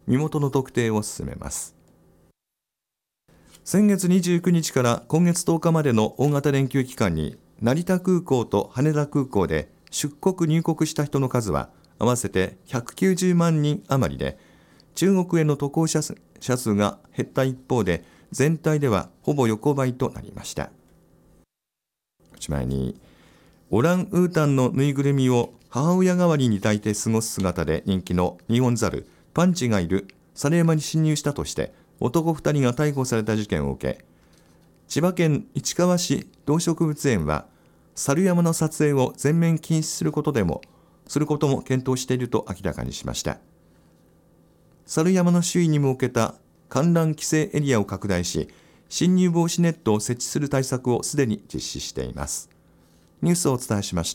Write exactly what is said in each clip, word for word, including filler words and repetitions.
身元の特定を進めます。先月にじゅうくにちから今月とおかまでの大型連休期間に成田空港と羽田空港で出国入国した人の数は合わせてひゃくきゅうじゅうまんにん余りで、中国への渡航者数が減った一方で全体ではほぼ横ばいとなりました。おしまいに、オランウータンのぬいぐるみを母親代わりに抱いて過ごす姿で人気のニホンザルパンチがいる猿山に侵入したとして男ふたりが逮捕された事件を受け、千葉県市川市動植物園は猿山の撮影を全面禁止することでもすることも検討していると明らかにしました。猿山の周囲に設けた観覧規制エリアを拡大し、侵入防止ネットを設置する対策をすでに実施しています。ニュースをお伝えしました。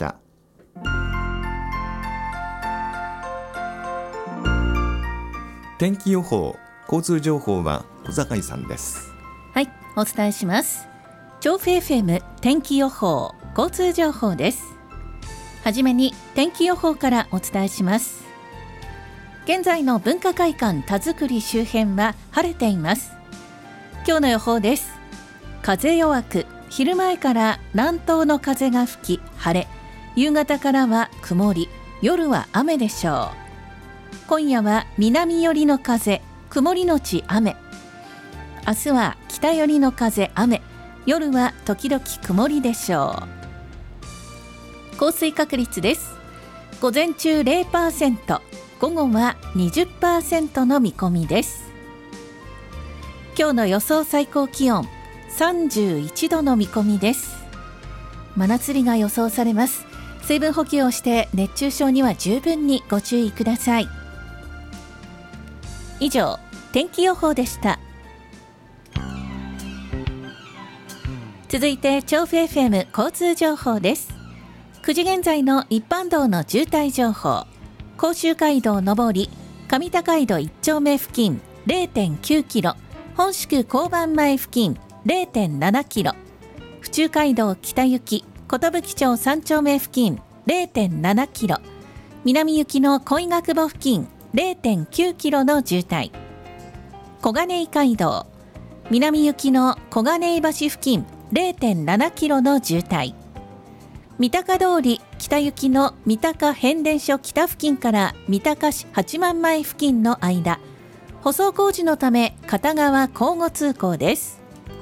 天気予報、交通情報は小坂井さんです。 はい、お伝えします。調布 エフエム 天気予報、交通情報です。はじめに天気予報からお伝えします。現在の文化会館田作り周辺は晴れています。今日の予報です。風弱く、昼前から南東の風が吹き晴れ、夕方からは曇り、夜は雨でしょう。今夜は南寄りの風、曇りのち雨。明日は北寄りの風雨、夜は時々曇りでしょう。降水確率です。午前中 ゼロパーセント、午後は にじゅっパーセント の見込みです。今日の予想最高気温さんじゅういちどの見込みです。真夏日が予想されます。水分補給をして熱中症には十分にご注意ください。以上、天気予報でした。続いて調布 エフエム 交通情報です。くじ現在の一般道の渋滞情報。甲州街道上り上高井戸いち丁目付近 れいてんきゅうキロ、本宿交番前付近 れいてんななキロ、府中街道北行き寿町さん丁目付近 れいてんななキロ、南行きの恋ヶ久保付近 れいてんきゅうキロの渋滞。小金井街道南行きの小金井橋付近 れいてんななキロの渋滞。三鷹通り北行きの三鷹変電所北付近から三鷹市八幡前付近の間、舗装工事のため片側交互通行です。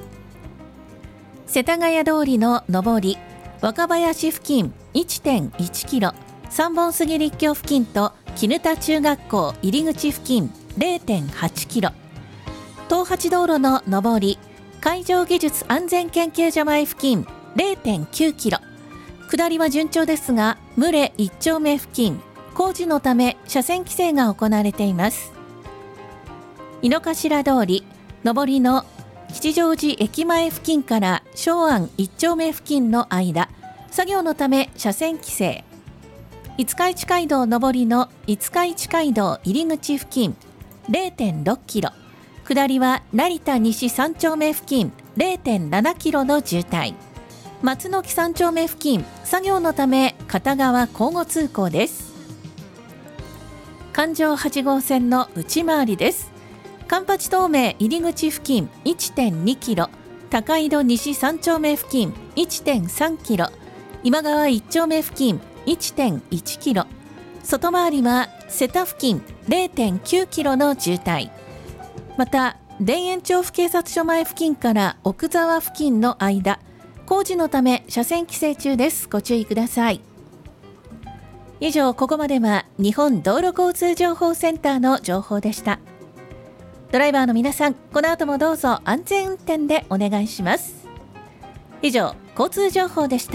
世田谷通りの上り若林付近 いってんいちキロ、三本杉立教付近と絹田中学校入り口付近 れいてんはちキロ、東八道路の上り海上技術安全研究所前付近 れいてんきゅうキロ、下りは順調ですが牟礼いち丁目付近工事のため車線規制が行われています。井の頭通り上りの吉祥寺駅前付近から松安いち丁目付近の間、作業のため車線規制。五日市街道上りの五日市街道入り口付近 れいてんろくキロ、下りは成田西さん丁目付近 れいてんななキロの渋滞。松の木さん丁目付近作業のため片側交互通行です。環状はち号線の内回りです。環八東名入り口付近 いってんにキロ、高井戸西さん丁目付近 いってんさんキロ、今川いち丁目付近 いってんいちキロ、外回りは瀬田付近 れいてんきゅうキロの渋滞。また田園調布警察署前付近から奥沢付近の間、工事のため車線規制中です。ご注意ください。以上、ここまでは日本道路交通情報センターの情報でした。ドライバーの皆さん、この後もどうぞ安全運転でお願いします。以上、交通情報でした。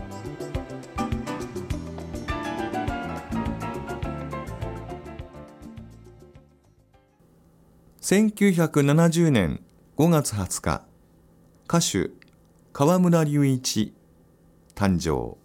せんきゅうひゃくななじゅうねんごがつはつか、歌手河村隆一誕生。